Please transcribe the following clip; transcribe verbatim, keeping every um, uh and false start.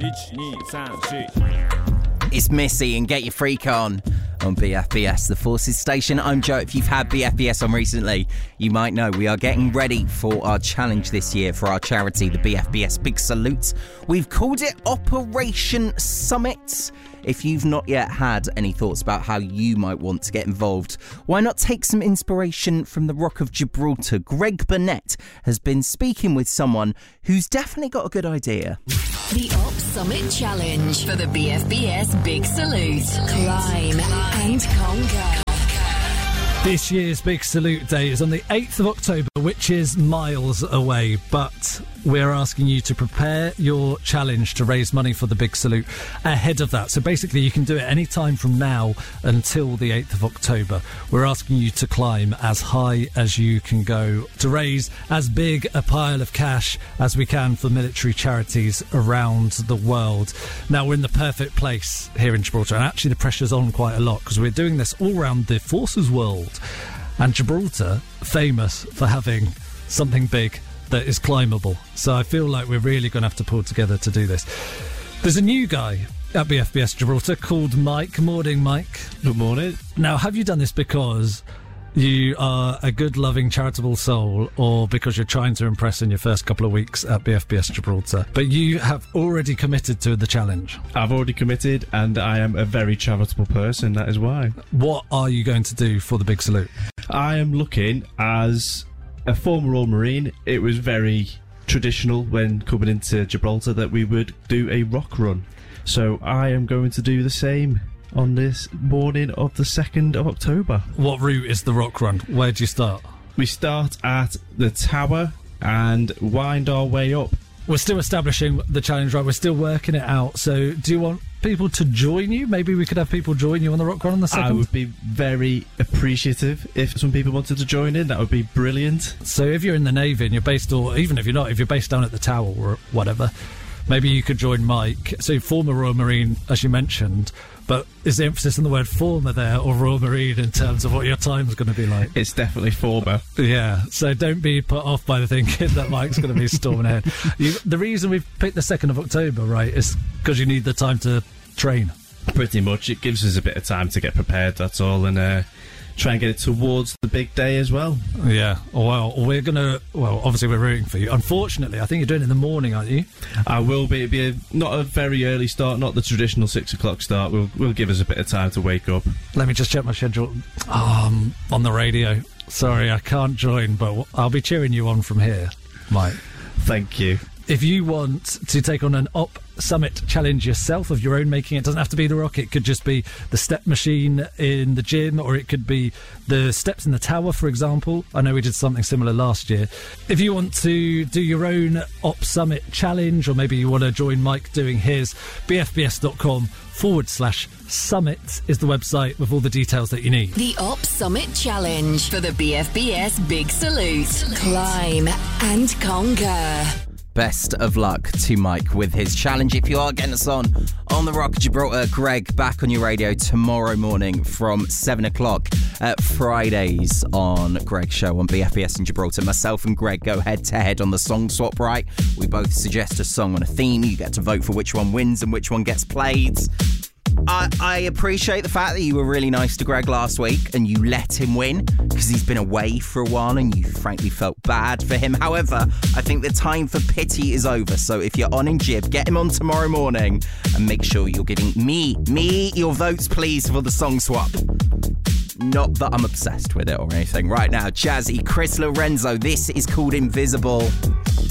It's Missy and Get Your Freak On on B F B S, the Forces Station. I'm Joe. If you've had B F B S on recently, you might know we are getting ready for our challenge this year for our charity, the B F B S Big Salute. We've called it Operation Summit. If you've not yet had any thoughts about how you might want to get involved, why not take some inspiration from the Rock of Gibraltar? Greg Burnett has been speaking with someone who's definitely got a good idea. The Op Summit Challenge for the B F B S Big Salute. Climb and conquer. This year's Big Salute Day is on the eighth of October, which is miles away, but we're asking you to prepare your challenge to raise money for the Big Salute ahead of that. So basically you can do it any time from now until the eighth of October. We're asking you to climb as high as you can go to raise as big a pile of cash as we can for military charities around the world. Now, we're in the perfect place here in Gibraltar, and actually the pressure's on quite a lot because we're doing this all around the forces world. And Gibraltar, famous for having something big that is climbable. So I feel like we're really going to have to pull together to do this. There's a new guy at B F B S Gibraltar called Mike. Morning, Mike. Good morning. Now, have you done this because you are a good, loving, charitable soul, or because you're trying to impress in your first couple of weeks at B F B S Gibraltar? But you have already committed to the challenge. I've already committed, and I am a very charitable person, that is why. What are you going to do for the Big Salute? I am looking, as a former Royal Marine, it was very traditional when coming into Gibraltar that we would do a rock run. So I am going to do the same on this morning of the second of October. What route is the rock run? Where do you start? We start at the tower and wind our way up. We're still establishing the challenge, right? We're still working it out. So do you want people to join you? Maybe we could have people join you on the rock run on the second? I would be very appreciative if some people wanted to join in. That would be brilliant. So if you're in the Navy and you're based, or even if you're not, if you're based down at the tower or whatever, maybe you could join Mike. So former Royal Marine, as you mentioned, but is the emphasis on the word former there, or Royal Marine, in terms of what your time's going to be like? It's definitely former. Yeah, so don't be put off by the thinking that Mike's going to be storming ahead. You, the reason we've picked the second of October, right, is because you need the time to train. Pretty much. It gives us a bit of time to get prepared, that's all, and uh, try and get it towards the big day as well. Yeah, well, we're going to... Well, obviously we're rooting for you. Unfortunately, I think you're doing it in the morning, aren't you? I will be. It'll be a, not a very early start, not the traditional six o'clock start. We'll, we'll give us a bit of time to wake up. Let me just check my schedule. Um, on the radio. Sorry, I can't join, but I'll be cheering you on from here, Mike. Thank you. If you want to take on an Op Summit challenge yourself of your own making, it doesn't have to be the rock. It could just be the step machine in the gym, or it could be the steps in the tower, for example. I know we did something similar last year. If you want to do your own Op Summit challenge, or maybe you want to join Mike doing his, bfbs.com forward slash summit is the website with all the details that you need. The Op Summit Challenge for the B F B S Big Salute. Climb and conquer. Best of luck to Mike with his challenge. If you are getting us on on the Rock of Gibraltar, Greg back on your radio tomorrow morning from seven o'clock at Fridays on Greg's show on B F B S in Gibraltar. Myself and Greg go head to head on the song swap, right? We both suggest a song on a theme. You get to vote for which one wins and which one gets played. I, I appreciate the fact that you were really nice to Greg last week and you let him win because he's been away for a while and you frankly felt bad for him. However, I think the time for pity is over. So if you're on in Gib, get him on tomorrow morning and make sure you're giving me, me your votes, please, for the song swap. Not that I'm obsessed with it or anything. Right now, Jazzy, Chris Lorenzo. This is called Invisible.